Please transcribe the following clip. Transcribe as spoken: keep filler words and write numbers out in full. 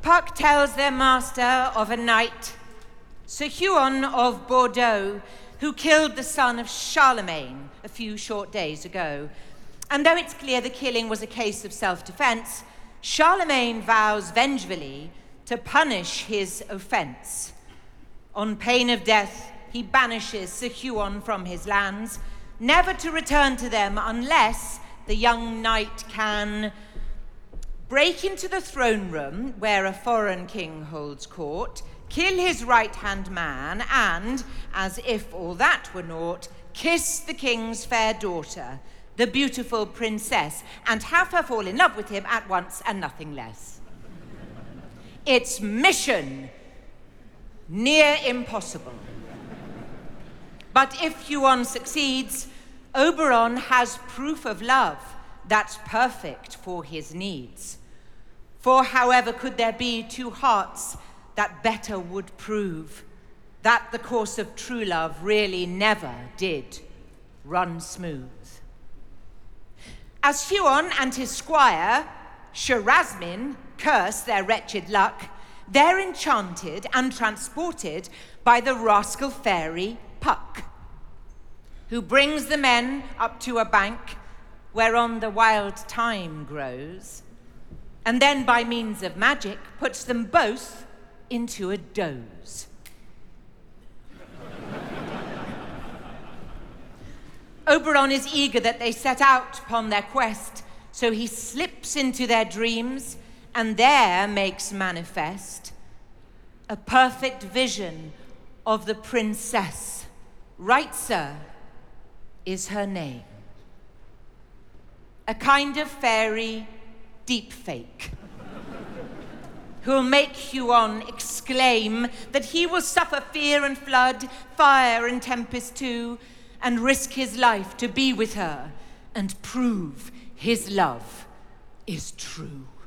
Puck tells their master of a knight, Sir Huon of Bordeaux, who killed the son of Charlemagne a few short days ago. And though it's clear the killing was a case of self-defense, Charlemagne vows vengefully to punish his offense. On pain of death, he banishes Sir Huon from his lands, never to return to them unless the young knight can break into the throne room where a foreign king holds court, kill his right-hand man, and, as if all that were naught, kiss the king's fair daughter, the beautiful princess, and have her fall in love with him at once and nothing less. It's mission near impossible. But if Huon succeeds, Oberon has proof of love that's perfect for his needs. For however could there be two hearts that better would prove that the course of true love really never did run smooth. As Huon and his squire, Sharasmin, curse their wretched luck, they're enchanted and transported by the rascal fairy Puck, who brings the men up to a bank whereon the wild thyme grows, and then by means of magic puts them both into a doze. Oberon is eager that they set out upon their quest, so he slips into their dreams and there makes manifest a perfect vision of the princess. Right, sir, is her name. A kind of fairy deep fake who'll make Huon exclaim that he will suffer fear and flood, fire and tempest too, and risk his life to be with her and prove his love is true.